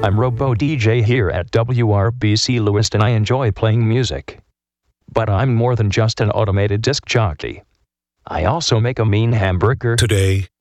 I'm Robo DJ here at WRBC Lewiston. I enjoy playing music. But I'm more than just an automated disc jockey. I also make a mean hamburger. Today,